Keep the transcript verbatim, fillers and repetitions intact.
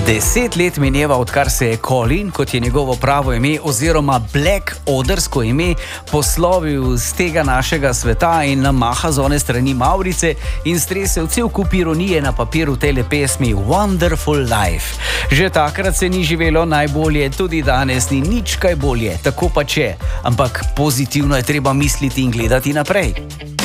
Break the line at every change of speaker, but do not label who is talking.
Deset let mineva, odkar se je Colin, kot je njegovo pravo ime, oziroma Black odrsko ime, poslovil z tega našega sveta in nam maha z one strani Mavrice in stresel cel kup ironije na papiru tele pesmi Wonderful Life. Že takrat se ni živelo najbolje, tudi danes ni nič kaj bolje, tako pa če, ampak pozitivno je treba misliti in gledati naprej.